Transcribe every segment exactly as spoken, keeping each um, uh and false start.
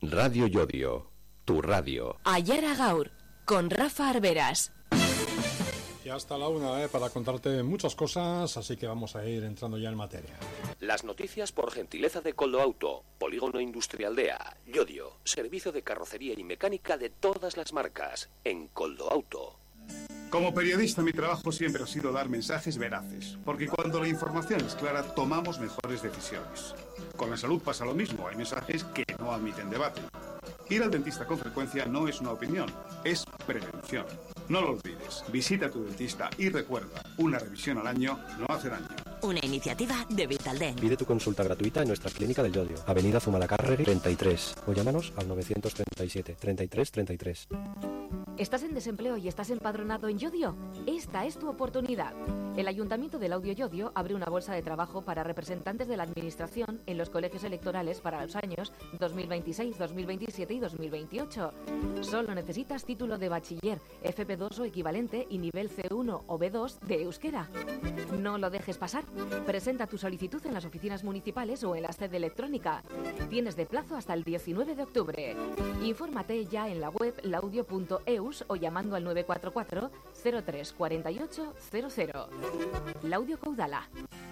Radio Yodio, tu radio. Ayara Gaur, con Rafa Arberas. Y hasta la una, eh, para contarte muchas cosas, así que vamos a ir entrando ya en materia. Las noticias por gentileza de Coldo Auto, Polígono Industrial D E A, Yodio, servicio de carrocería y mecánica de todas las marcas, en Coldo Auto. Como periodista, mi trabajo siempre ha sido dar mensajes veraces, porque cuando la información es clara, tomamos mejores decisiones. Con la salud pasa lo mismo, hay mensajes que no admiten debate. Ir al dentista con frecuencia no es una opinión, es prevención. No lo olvides, visita a tu dentista y recuerda, una revisión al año no hace daño. Una iniciativa de Vitaldent. Pide tu consulta gratuita en nuestra clínica del Yodio, Avenida Zumalacárregui treinta y tres, o llámanos al novecientos treinta y siete, treinta y tres, treinta y tres. ¿Estás en desempleo y estás empadronado en Yodio? Esta es tu oportunidad. El Ayuntamiento del Audio Yodio abre una bolsa de trabajo para representantes de la Administración en los colegios electorales para los años dos mil veintiséis, dos mil veintisiete y dos mil veintiocho. Solo necesitas título de bachiller, F P dos o equivalente y nivel C uno o B dos de euskera. No lo dejes pasar. Presenta tu solicitud en las oficinas municipales o en la sede electrónica. Tienes de plazo hasta el diecinueve de octubre. Infórmate ya en la web laudio punto eus o llamando al nueve cuatro cuatro, cero tres cuatro ocho cero cero. Laudio Caudala.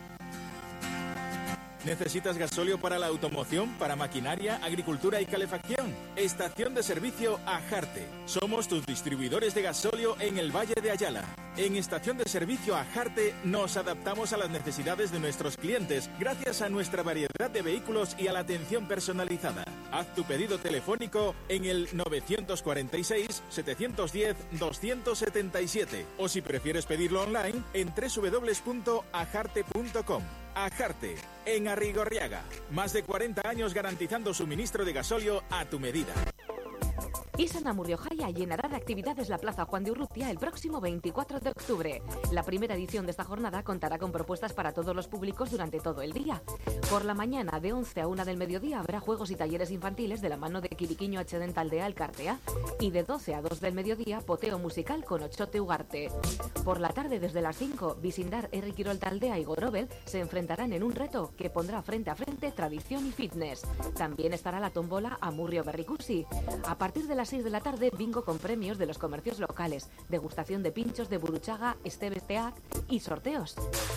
¿Necesitas gasóleo para la automoción, para maquinaria, agricultura y calefacción? Estación de servicio Ajarte. Somos tus distribuidores de gasóleo en el Valle de Ayala. En Estación de servicio Ajarte nos adaptamos a las necesidades de nuestros clientes gracias a nuestra variedad de vehículos y a la atención personalizada. Haz tu pedido telefónico en el nueve cuatro seis, siete uno cero, dos siete siete o si prefieres pedirlo online en doble u doble u doble u punto ajarte punto com. Ajarte, en Arrigorriaga. Más de cuarenta años garantizando suministro de gasóleo a tu medida. Isan Amurriojaya llenará de actividades la Plaza Juan de Urrutia el próximo veinticuatro de octubre. La primera edición de esta jornada contará con propuestas para todos los públicos durante todo el día. Por la mañana, de once a una del mediodía, habrá juegos y talleres infantiles de la mano de Quiriquiño H. Taldea Alcartea. Y de doce a dos del mediodía, poteo musical con Ochote Ugarte. Por la tarde, desde las cinco, Visindar, Herri Quirol Taldea y Gorobel se enfrentarán en un reto que pondrá frente a frente tradición y fitness. También estará la tómbola Amurrio Berricusi. A partir de las seis de la tarde, bingo con premios de los comercios locales, degustación de pinchos de Buruchaga, Estebesteac y sorteos.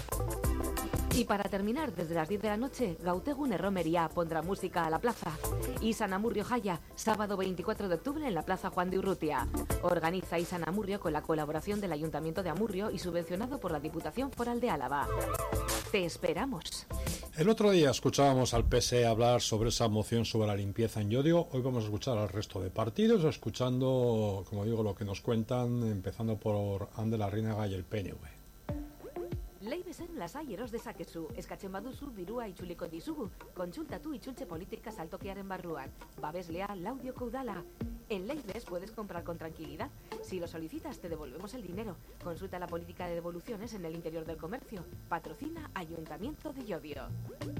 Y para terminar, desde las diez de la noche, Gautegun Erromería pondrá música a la plaza. Isan Amurrio Jaya, sábado veinticuatro de octubre en la Plaza Juan de Urrutia. Organiza Isan Amurrio con la colaboración del Ayuntamiento de Amurrio y subvencionado por la Diputación Foral de Álava. Te esperamos. El otro día escuchábamos al P S E hablar sobre esa moción sobre la limpieza en Yodio. Hoy vamos a escuchar al resto de partidos, escuchando, como digo, lo que nos cuentan, empezando por Ander Larrinaga y el P N V. Leibesen lasai eros dezakezu, eskatzen baduzu dirua itzuliko dizugu, kontsultatu itzultze politika saltokiaren barruan, babeslea Laudioko udala. En Leibes puedes comprar con tranquilidad. Si lo solicitas, te devolvemos el dinero. Consulta la política de devoluciones en el interior del comercio. Patrocina Ayuntamiento de Llodio.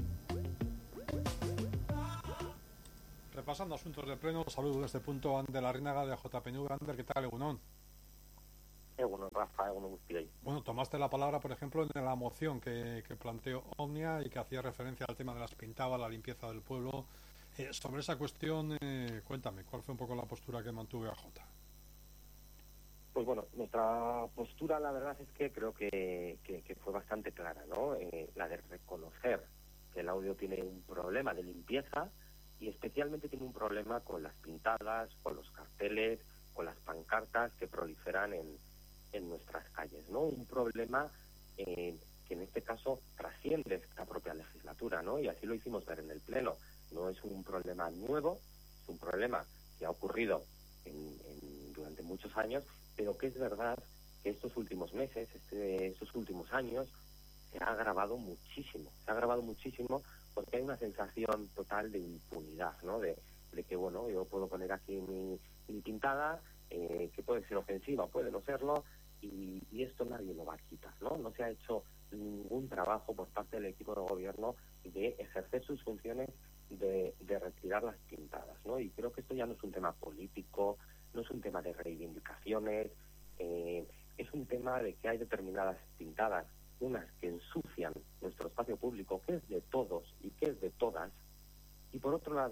Repasando asuntos de pleno, saludo desde este punto Ander Larrinaga de J P N V. Ander, ¿qué tal, Egunon? Egunon, Rafa, Egunon Guztioi. Bueno, tomaste la palabra, por ejemplo, en la moción que, que planteó Omnia y que hacía referencia al tema de las pintadas, la limpieza del pueblo. Eh, sobre esa cuestión, eh, cuéntame, ¿cuál fue un poco la postura que mantuvo A J? Pues bueno, nuestra postura, la verdad es que creo que, que, que fue bastante clara, ¿no? Eh, la de reconocer que el audio tiene un problema de limpieza y especialmente tiene un problema con las pintadas, con los carteles, con las pancartas que proliferan en, en nuestras calles, ¿no? Un problema eh, que en este caso trasciende esta propia legislatura, ¿no? Y así lo hicimos ver en el Pleno. No es un problema nuevo, es un problema que ha ocurrido en, en, durante muchos años, pero que es verdad que estos últimos meses, este, estos últimos años, se ha agravado muchísimo. Se ha agravado muchísimo porque hay una sensación total de impunidad, ¿no? De, de que, bueno, yo puedo poner aquí mi, mi pintada, eh, que puede ser ofensiva, puede no serlo, y, y esto nadie lo va a quitar, ¿no? No se ha hecho ningún trabajo por parte del equipo de gobierno de ejercer sus funciones de, de retirar las pintadas, ¿no? Y creo que esto ya no es un tema político, no es un tema de reivindicaciones, eh, es un tema de que hay determinadas pintadas, unas que ensucian nuestro espacio público, que es de todos y que es de todas, y por otro lado,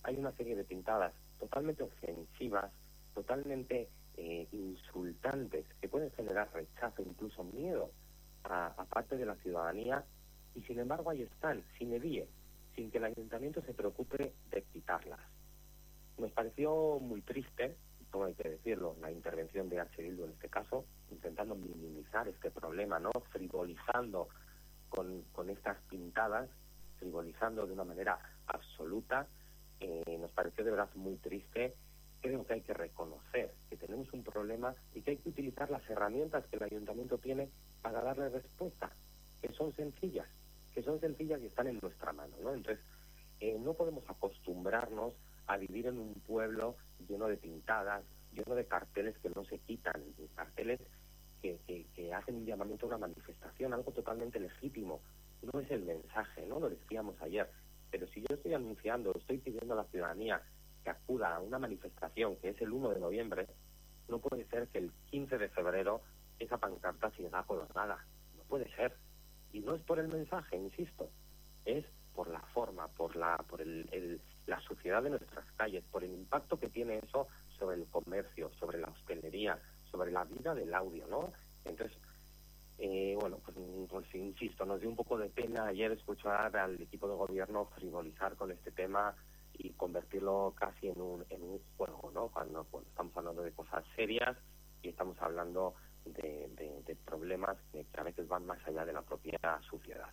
hay una serie de pintadas totalmente ofensivas, totalmente eh, insultantes, que pueden generar rechazo, incluso miedo a, a parte de la ciudadanía, y sin embargo ahí están, sin edie, sin que el ayuntamiento se preocupe de quitarlas. Nos pareció muy triste, todo hay que decirlo, la intervención de H. Bildu en este caso, intentando minimizar este problema, ¿no? Frivolizando con, con estas pintadas, frivolizando de una manera absoluta. Eh, nos pareció de verdad muy triste. Creo que hay que reconocer que tenemos un problema y que hay que utilizar las herramientas que el ayuntamiento tiene para darle respuesta, que son sencillas, que son sencillas y están en nuestra mano, ¿no? Entonces, eh, no podemos acostumbrarnos a vivir en un pueblo lleno de pintadas, lleno de carteles que no se quitan, carteles que, que, que hacen un llamamiento a una manifestación, algo totalmente legítimo. No es el mensaje, ¿no? Lo decíamos ayer. Pero si yo estoy anunciando, estoy pidiendo a la ciudadanía que acuda a una manifestación que es el uno de noviembre, no puede ser que el quince de febrero esa pancarta siga colgada. No puede ser. Y no es por el mensaje, insisto, es por la forma, por la por el, el, la suciedad de nuestras calles, por el impacto que tiene eso sobre el comercio, sobre la hostelería, sobre la vida del audio, ¿no? Entonces, eh, bueno, pues, pues insisto, nos dio un poco de pena ayer escuchar al equipo de gobierno frivolizar con este tema y convertirlo casi en un, en un juego, ¿no? Cuando, cuando estamos hablando de cosas serias y estamos hablando de, de, de problemas que, que a veces van más allá de la propia sociedad.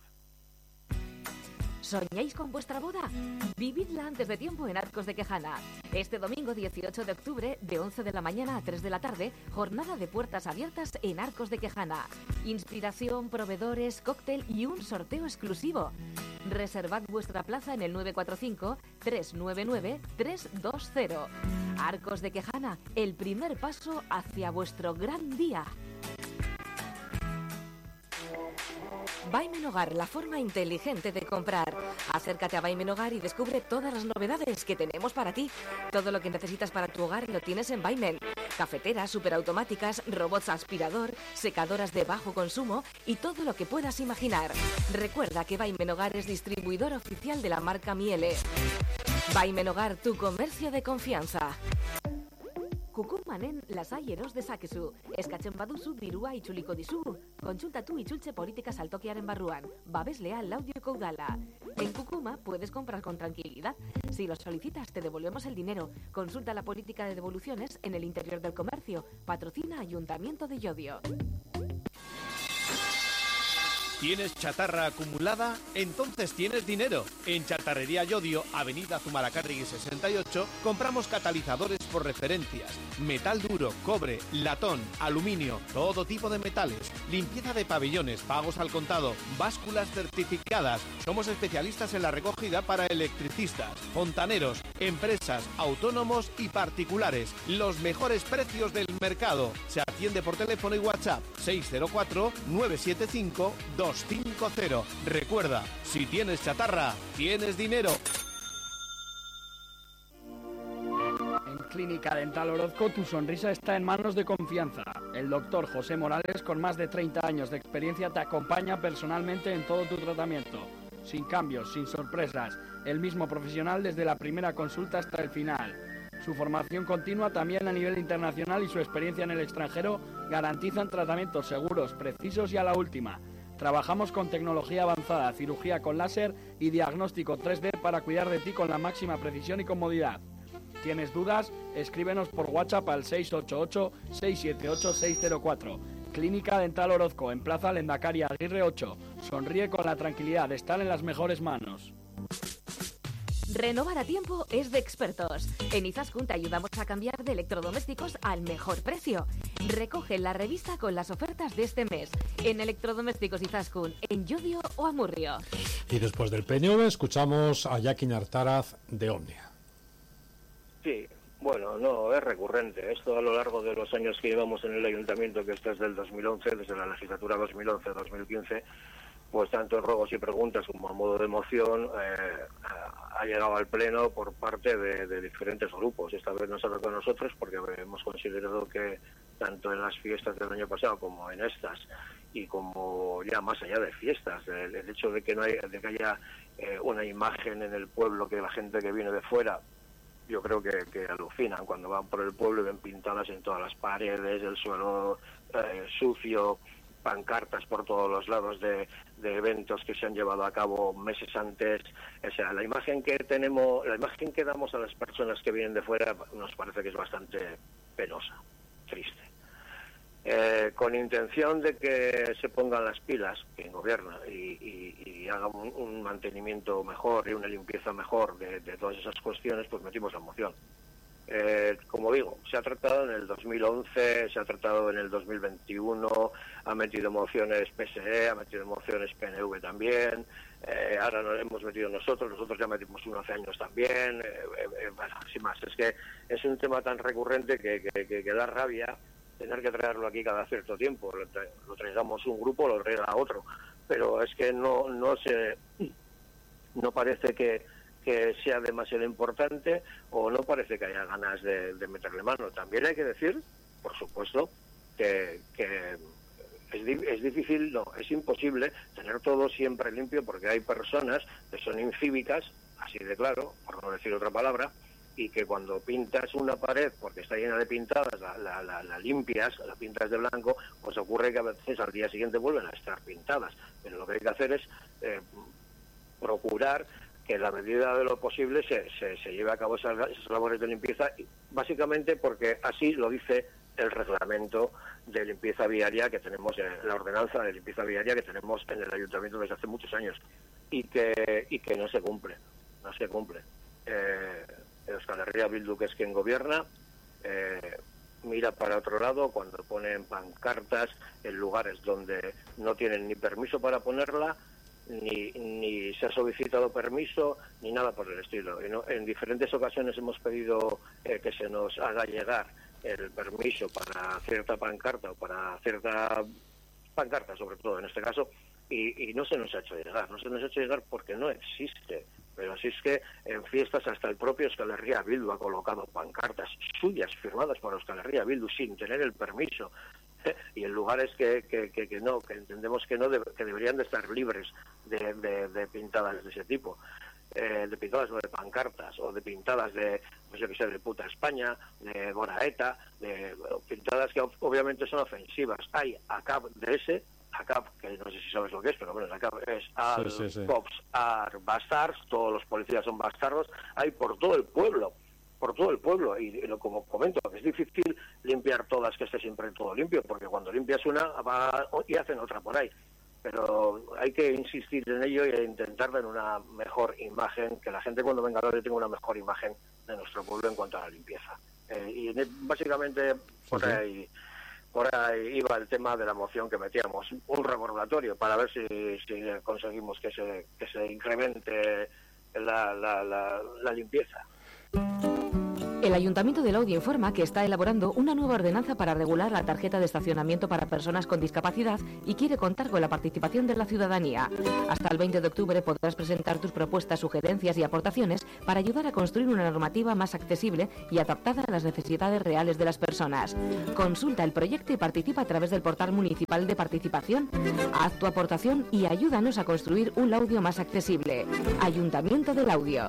¿Soñáis con vuestra boda? Vividla antes de tiempo en Arcos de Quejana. Este domingo dieciocho de octubre, de once de la mañana a tres de la tarde, jornada de puertas abiertas en Arcos de Quejana. Inspiración, proveedores, cóctel y un sorteo exclusivo. Reservad vuestra plaza en el nueve cuatro cinco, tres nueve nueve, tres dos cero. Arcos de Quejana, el primer paso hacia vuestro gran día. Baimen Hogar, la forma inteligente de comprar. Acércate a Baimen Hogar y descubre todas las novedades que tenemos para ti. Todo lo que necesitas para tu hogar lo tienes en Baimen. Cafeteras, superautomáticas, robots aspirador, secadoras de bajo consumo y todo lo que puedas imaginar. Recuerda que Baimen Hogar es distribuidor oficial de la marca Miele. Baimen Hogar, tu comercio de confianza. Kukumanen lasai eros dezakezu. Eskatzen baduzu dirua itzuliko dizu. Kontsultatu itzultze politika saltokiaren barruan. Babeslea Laudioko udala. En Kukuma puedes comprar con tranquilidad. Si lo solicitas te devolvemos el dinero. Consulta la política de devoluciones en el interior del comercio. Patrocina Ayuntamiento de Llodio. ¿Tienes chatarra acumulada? Entonces tienes dinero. En Chatarrería Llodio, Avenida Zumalacárregui sesenta y ocho, compramos catalizadores por referencias, metal duro, cobre, latón, aluminio, todo tipo de metales, limpieza de pabellones, pagos al contado, básculas certificadas. Somos especialistas en la recogida para electricistas, fontaneros, empresas, autónomos y particulares. Los mejores precios del mercado. Se atiende por teléfono y WhatsApp seis cero cuatro, nueve siete cinco, dos cinco cero. Recuerda, si tienes chatarra, tienes dinero. En Clínica Dental Orozco tu sonrisa está en manos de confianza. El doctor José Morales, con más de treinta años de experiencia, te acompaña personalmente en todo tu tratamiento. Sin cambios, sin sorpresas. El mismo profesional desde la primera consulta hasta el final. Su formación continua también a nivel internacional y su experiencia en el extranjero garantizan tratamientos seguros, precisos y a la última. Trabajamos con tecnología avanzada, cirugía con láser y diagnóstico tres D para cuidar de ti con la máxima precisión y comodidad. ¿Tienes dudas? Escríbenos por WhatsApp al seis ocho ocho, seis siete ocho, seis cero cuatro. Clínica Dental Orozco, en Plaza Lendakari Aguirre ocho. Sonríe con la tranquilidad de estar en las mejores manos. Renovar a tiempo es de expertos. En Izaskun te ayudamos a cambiar de electrodomésticos al mejor precio. Recoge la revista con las ofertas de este mes en Electrodomésticos Izaskun, en Llodio o Amurrio. Y después del P N V escuchamos a Jakin Artaraz de Omnia. Sí, bueno, no, es recurrente. Esto a lo largo de los años que llevamos en el ayuntamiento, que esto es del dos mil once, desde la legislatura dos mil once a dos mil quince, pues tanto en ruegos y preguntas como a modo de moción eh, ha llegado al pleno por parte de, de diferentes grupos. Esta vez nos ha tocado a nosotros porque hemos considerado que tanto en las fiestas del año pasado como en estas, y como ya más allá de fiestas, el, el hecho de que no hay, de que haya eh, una imagen en el pueblo, que la gente que viene de fuera yo creo que, que alucinan cuando van por el pueblo y ven pintadas en todas las paredes, el suelo eh, sucio, pancartas por todos los lados de, de eventos que se han llevado a cabo meses antes. O sea, la imagen que tenemos, la imagen que damos a las personas que vienen de fuera nos parece que es bastante penosa, triste. Eh, con intención de que se pongan las pilas, quien gobierna, y, y, y haga un, un mantenimiento mejor y una limpieza mejor de, de todas esas cuestiones, pues metimos la moción. Eh, como digo, se ha tratado en el dos mil once, se ha tratado en el dos mil veintiuno, ha metido mociones P S E, ha metido mociones P N V también, eh, ahora nos hemos metido nosotros, nosotros ya metimos uno hace años también, eh, eh, bueno, sin más, es que es un tema tan recurrente que, que, que, que da rabia tener que traerlo aquí cada cierto tiempo, lo, tra lo traigamos un grupo, lo traiga otro, pero es que no, no se, no parece que que sea demasiado importante o no parece que haya ganas de, de meterle mano. También hay que decir, por supuesto, que, que es, di es difícil, no, es imposible tener todo siempre limpio porque hay personas que son incívicas, así de claro, por no decir otra palabra, y que cuando pintas una pared porque está llena de pintadas, la, la, la, la limpias, la pintas de blanco, pues ocurre que a veces al día siguiente vuelven a estar pintadas. Pero lo que hay que hacer es eh, procurar que en la medida de lo posible se, se, se lleve a cabo esas, esas labores de limpieza, básicamente porque así lo dice el reglamento de limpieza viaria que tenemos, en la ordenanza de limpieza viaria que tenemos en el ayuntamiento desde hace muchos años y que y que no se cumple, no se cumple. Eh, Euskal Herria Bildu, que es quien gobierna, eh, mira para otro lado cuando ponen pancartas en lugares donde no tienen ni permiso para ponerla, Ni, ni se ha solicitado permiso, ni nada por el estilo. Y no, en diferentes ocasiones hemos pedido eh, que se nos haga llegar el permiso para cierta pancarta o para cierta pancarta, sobre todo en este caso, y, y no se nos ha hecho llegar. No se nos ha hecho llegar porque no existe. Pero así es que en fiestas hasta el propio Euskal Herria Bildu ha colocado pancartas suyas firmadas por Euskal Herria Bildu sin tener el permiso, y en lugares que, que, que, que no, que entendemos que no, de, que deberían de estar libres de, de, de pintadas de ese tipo, eh, de pintadas o de pancartas, o de pintadas de, pues yo que sé, de puta España, de Boraeta, de pintadas que obviamente son ofensivas. Hay A C A P de ese, A C A P, que no sé si sabes lo que es, pero bueno, A C A P es Al, sí, sí, sí. Cops, Ar, Bastards, todos los policías son bastardos, hay por todo el pueblo. por todo el pueblo, y como comento, es difícil limpiar todas, que esté siempre todo limpio, porque cuando limpias una va y hacen otra por ahí, pero hay que insistir en ello e intentar dar una mejor imagen, que la gente cuando venga a ver tenga una mejor imagen de nuestro pueblo en cuanto a la limpieza. Eh, y básicamente por ahí, por ahí iba el tema de la moción que metíamos, un recordatorio para ver si, si conseguimos que se, que se incremente la, la, la, la limpieza. El Ayuntamiento de Laudio informa que está elaborando una nueva ordenanza para regular la tarjeta de estacionamiento para personas con discapacidad y quiere contar con la participación de la ciudadanía. Hasta el veinte de octubre podrás presentar tus propuestas, sugerencias y aportaciones para ayudar a construir una normativa más accesible y adaptada a las necesidades reales de las personas. Consulta el proyecto y participa a través del portal municipal de participación. Haz tu aportación y ayúdanos a construir un Laudio más accesible. Ayuntamiento de Laudio.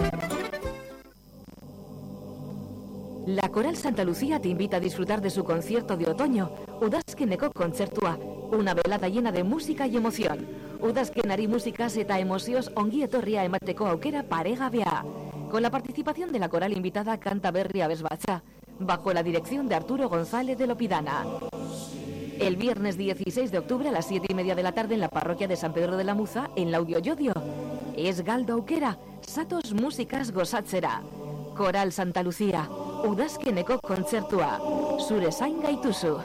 La Coral Santa Lucía te invita a disfrutar de su concierto de otoño, Udazkeneko Kontzertua, una velada llena de música y emoción. Udazkenari musikaz eta emozioz ongi etorria emateko aukera paregabea. Con la participación de la coral invitada Canta Berri Abesbatza, bajo la dirección de Arturo González de Lopidana. El viernes dieciséis de octubre a las siete y media de la tarde en la parroquia de San Pedro de la Muza, en Laudio Llodio. Es galdo aukera, satos musikaz gozatzera. Coral Santa Lucía, Udazkeneko Kontzertua, zure zain gaituzu.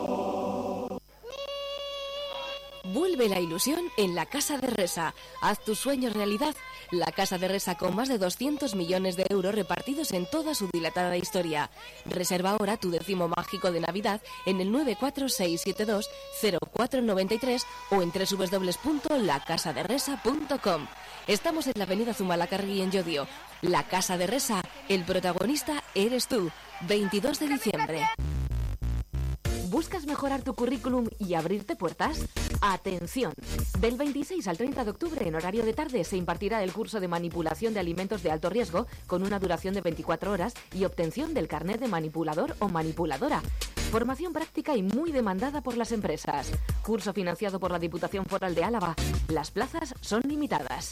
Vuelve la ilusión en la Casa de Resa. Haz tus sueños realidad. La Casa de Resa, con más de doscientos millones de euros repartidos en toda su dilatada historia. Reserva ahora tu décimo mágico de Navidad en el nueve cuatro seis siete dos cero cuatro nueve tres o en doble u doble u doble u punto la casa de resa punto com. Estamos en la avenida Zumalacárregui en Llodio. La Casa de Resa, el protagonista eres tú. veintidós de diciembre. ¿Buscas mejorar tu currículum y abrirte puertas? ¡Atención! Del veintiséis al treinta de octubre, en horario de tarde, se impartirá el curso de manipulación de alimentos de alto riesgo con una duración de veinticuatro horas y obtención del carnet de manipulador o manipuladora. Formación práctica y muy demandada por las empresas. Curso financiado por la Diputación Foral de Álava. Las plazas son limitadas.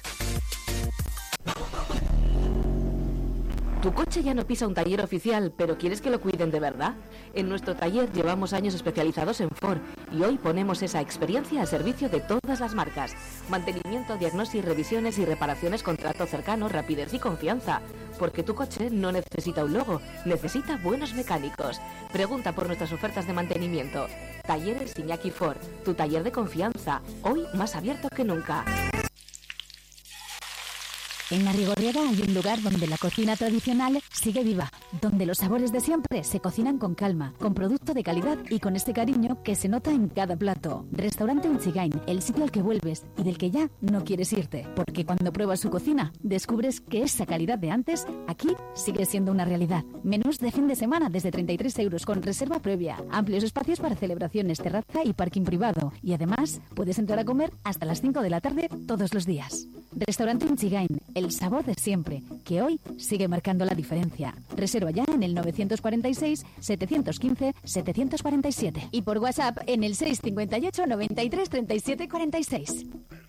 ¿Tu coche ya no pisa un taller oficial, pero quieres que lo cuiden de verdad? En nuestro taller llevamos años especializados en Ford y hoy ponemos esa experiencia al servicio de todas las marcas. Mantenimiento, diagnosis, revisiones y reparaciones con trato cercano, rapidez y confianza. Porque tu coche no necesita un logo, necesita buenos mecánicos. Pregunta por nuestras ofertas de mantenimiento. Talleres Iñaki Ford, tu taller de confianza, hoy más abierto que nunca. En La Rigorriega hay un lugar donde la cocina tradicional sigue viva, donde los sabores de siempre se cocinan con calma, con producto de calidad y con este cariño que se nota en cada plato. Restaurante Unchigain, el sitio al que vuelves y del que ya no quieres irte, porque cuando pruebas su cocina descubres que esa calidad de antes aquí sigue siendo una realidad. Menús de fin de semana desde treinta y tres euros con reserva previa, amplios espacios para celebraciones, terraza y parking privado, y además puedes entrar a comer hasta las cinco de la tarde todos los días. Restaurante Unchigain, el sabor de siempre, que hoy sigue marcando la diferencia. Reserva ya en el nueve cuatro seis, siete uno cinco, siete cuatro siete y por WhatsApp en el seis cinco ocho, noventa y tres, treinta y siete cuarenta y seis.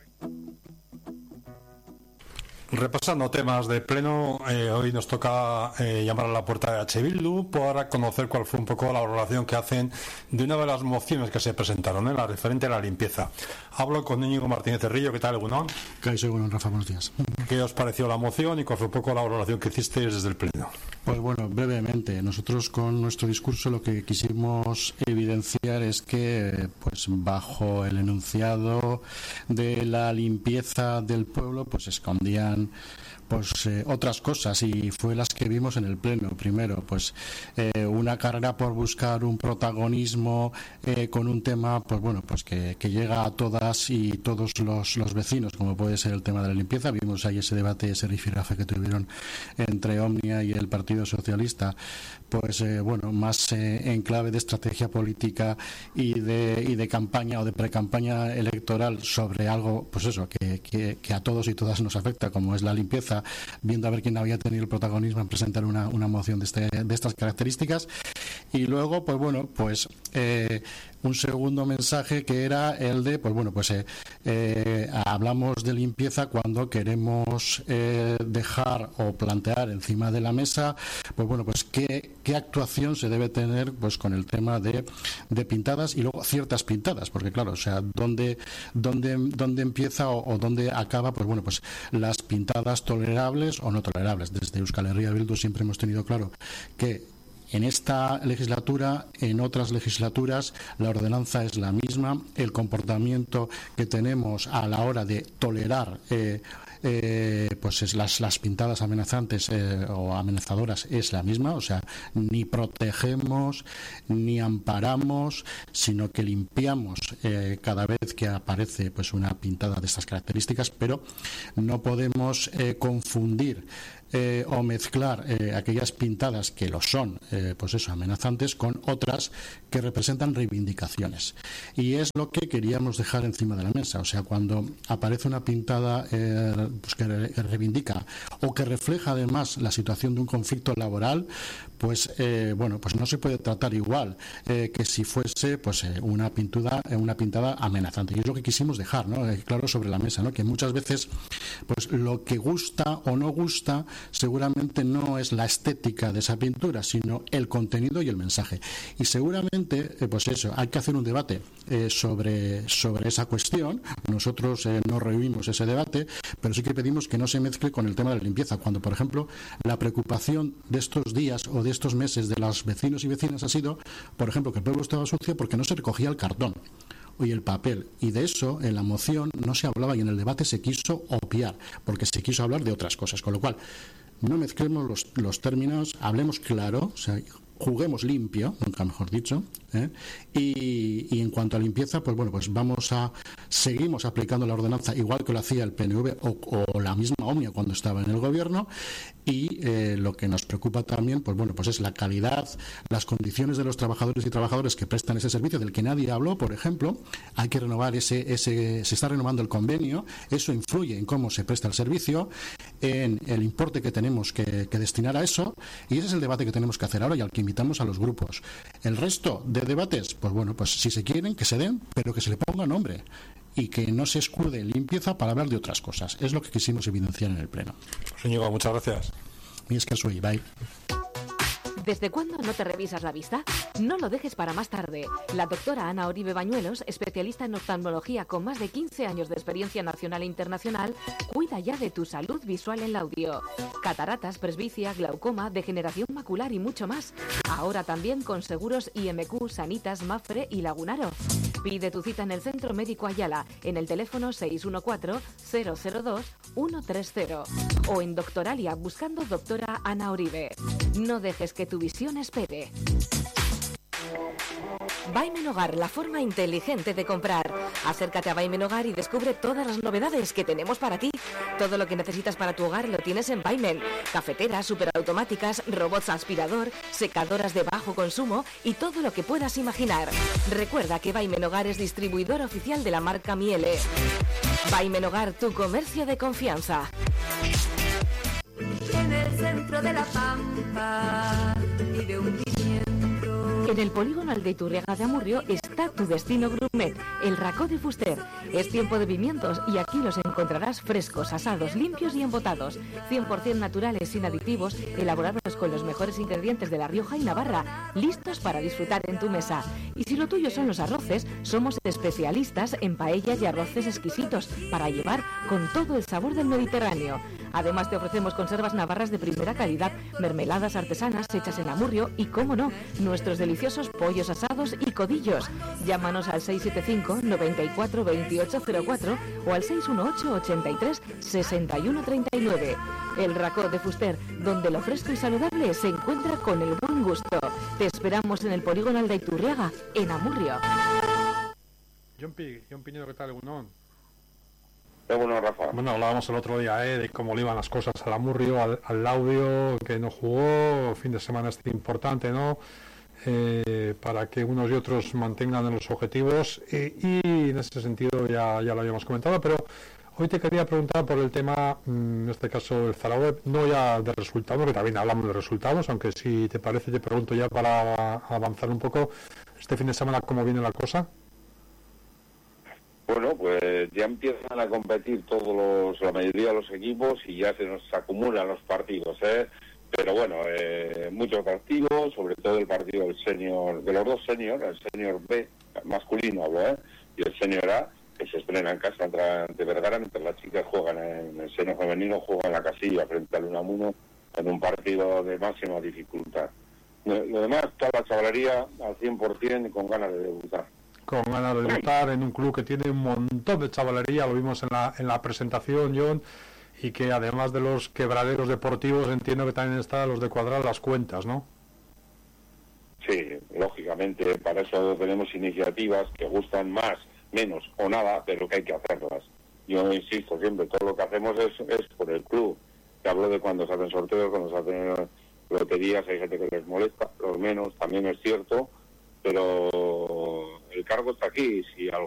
Repasando temas de pleno, eh, hoy nos toca eh, llamar a la puerta de H. Bildu para conocer cuál fue un poco la valoración que hacen de una de las mociones que se presentaron, ¿eh? La referente a la limpieza. Hablo con Íñigo Martínez Cerrillo. ¿Qué tal, Egunon? ¿Qué soy, bueno, Rafa? Buenos días. ¿Qué os pareció la moción y cuál fue un poco la valoración que hicisteis desde el pleno? Pues bueno, brevemente, nosotros con nuestro discurso lo que quisimos evidenciar es que, pues bajo el enunciado de la limpieza del pueblo, pues se escondían pues eh, otras cosas, y fue las que vimos en el pleno. Primero, pues eh, una carrera por buscar un protagonismo eh, con un tema, pues bueno, pues que, que llega a todas y todos los, los vecinos, como puede ser el tema de la limpieza. Vimos ahí ese debate, ese rifirrafe que tuvieron entre Omnia y el Partido Socialista, pues eh, bueno, más eh, en clave de estrategia política y de, y de campaña o de precampaña electoral sobre algo, pues eso, que, que, que a todos y todas nos afecta, como es la limpieza, viendo a ver quién había tenido el protagonismo en presentar una, una moción de, este, de estas características. Y luego, pues bueno, pues eh, un segundo mensaje que era el de, pues bueno, pues eh, eh, hablamos de limpieza cuando queremos eh, dejar o plantear encima de la mesa, pues bueno, pues qué, qué actuación se debe tener pues con el tema de, de pintadas y luego ciertas pintadas, porque claro, o sea, dónde, dónde, dónde empieza o, o dónde acaba, pues bueno, pues las pintadas tolerables o no tolerables. Desde Euskal Herria Bildu siempre hemos tenido claro que en esta legislatura, en otras legislaturas, la ordenanza es la misma, el comportamiento que tenemos a la hora de tolerar eh, eh, pues es las, las pintadas amenazantes eh, o amenazadoras es la misma, o sea, ni protegemos ni amparamos, sino que limpiamos eh, cada vez que aparece pues una pintada de estas características, pero no podemos eh, confundir Eh, o mezclar eh, aquellas pintadas que lo son, eh, pues eso, amenazantes, con otras que representan reivindicaciones. Y es lo que queríamos dejar encima de la mesa. O sea, cuando aparece una pintada eh, pues que, re, que reivindica o que refleja además la situación de un conflicto laboral, pues eh, bueno, pues no se puede tratar igual eh, que si fuese pues eh, una pintura, eh, una pintada amenazante. Y es lo que quisimos dejar, ¿no? Eh, claro, sobre la mesa, ¿no? Que muchas veces pues lo que gusta o no gusta seguramente no es la estética de esa pintura, sino el contenido y el mensaje. Y seguramente, eh, pues eso, hay que hacer un debate eh, sobre, sobre esa cuestión. Nosotros eh, no rehuimos ese debate, pero sí que pedimos que no se mezcle con el tema de la limpieza. Cuando, por ejemplo, la preocupación de estos días o de estos meses de los vecinos y vecinas ha sido, por ejemplo, que el pueblo estaba sucio porque no se recogía el cartón y el papel, y de eso en la moción no se hablaba y en el debate se quiso obviar porque se quiso hablar de otras cosas, con lo cual no mezclemos los, los términos, hablemos claro, o sea, juguemos limpio, nunca mejor dicho, ¿eh? Y, y en cuanto a limpieza, pues bueno, pues vamos a seguimos aplicando la ordenanza igual que lo hacía el P N V o, o la misma Omnia cuando estaba en el gobierno, y eh, lo que nos preocupa también, pues bueno, pues es la calidad, las condiciones de los trabajadores y trabajadoras que prestan ese servicio, del que nadie habló, por ejemplo. Hay que renovar ese, ese se está renovando el convenio, eso influye en cómo se presta el servicio, en el importe que tenemos que, que destinar a eso, y ese es el debate que tenemos que hacer ahora y al que invitamos a los grupos. El resto de debates, pues bueno, pues si se quieren, que se den, pero que se le ponga nombre y que no se escude limpieza para hablar de otras cosas. Es lo que quisimos evidenciar en el Pleno. Íñigo, muchas gracias. Y es que soy, bye. ¿Desde cuándo no te revisas la vista? No lo dejes para más tarde. La doctora Ana Oribe Bañuelos, especialista en oftalmología con más de quince años de experiencia nacional e internacional, cuida ya de tu salud visual en Laudio. Cataratas, presbicia, glaucoma, degeneración macular y mucho más. Ahora también con seguros I M Q, Sanitas, Mafre y Lagunaro. Pide tu cita en el Centro Médico Ayala, en el teléfono seis uno cuatro, cero cero dos, uno tres cero o en Doctoralia buscando doctora Ana Oribe. No dejes que tu visión espere. Baimen Hogar, la forma inteligente de comprar. Acércate a Baimen Hogar y descubre todas las novedades que tenemos para ti. Todo lo que necesitas para tu hogar lo tienes en Baimen. Cafeteras, superautomáticas, robots aspirador, secadoras de bajo consumo y todo lo que puedas imaginar. Recuerda que Baimen Hogar es distribuidor oficial de la marca Miele. Baimen Hogar, tu comercio de confianza. En el centro de la pampa vive un pimiento. En el polígono Aldeiturriaga de Amurrio está tu destino gourmet, el Racó de Fuster. Es tiempo de pimientos y aquí los encontrarás frescos, asados, limpios y embotados. cien por ciento naturales, sin aditivos, elaborados con los mejores ingredientes de La Rioja y Navarra, listos para disfrutar en tu mesa. Y si lo tuyo son los arroces, somos especialistas en paellas y arroces exquisitos para llevar con todo el sabor del Mediterráneo. Además te ofrecemos conservas navarras de primera calidad, mermeladas artesanas hechas en Amurrio y, cómo no, nuestros deliciosos pollos asados y codillos. Llámanos al seis siete cinco, noventa y cuatro, veintiocho cero cuatro o al seis uno ocho, ochenta y tres, sesenta y uno treinta y nueve. El Racó de Fuster, donde lo fresco y saludable se encuentra con el buen gusto. Te esperamos en el polígono Aldeiturriaga, en Amurrio. John Pi, John Piñero, ¿qué tal? Egunon. Bueno, Rafa. Bueno, hablábamos el otro día ¿eh? de cómo le iban las cosas al Amurrio, al, al Laudio, que no jugó, fin de semana este importante, ¿no? Eh, para que unos y otros mantengan los objetivos eh, y en ese sentido ya, ya lo habíamos comentado, pero hoy te quería preguntar por el tema, en este caso el Zaragoza, no ya de resultados, que también hablamos de resultados, aunque si te parece te pregunto ya para avanzar un poco, este fin de semana cómo viene la cosa. Bueno, pues ya empiezan a competir todos los, la mayoría de los equipos y ya se nos acumulan los partidos, ¿eh? Pero bueno, eh, mucho atractivo, sobre todo el partido del senior, de los dos senior, el senior B, masculino hablo, ¿eh? Y el senior A, que se estrena en casa ante Vergara, mientras las chicas juegan en el senior femenino, juegan en la casilla frente al Unamuno en un partido de máxima dificultad. Lo demás, toda la chavalería al cien por ciento y con ganas de debutar. Con ganas de debutar en un club que tiene un montón de chavalería, lo vimos en la, en la presentación, John, y que además de los quebraderos deportivos entiendo que también están los de cuadrar las cuentas, ¿no? Sí, lógicamente, para eso tenemos iniciativas que gustan más, menos o nada, pero que hay que hacerlas. Yo insisto siempre, todo lo que hacemos es, es por el club. Te hablo de cuando se hacen sorteos, cuando se hacen loterías, hay gente que les molesta, los menos, también es cierto, pero el cargo está aquí. Si a lo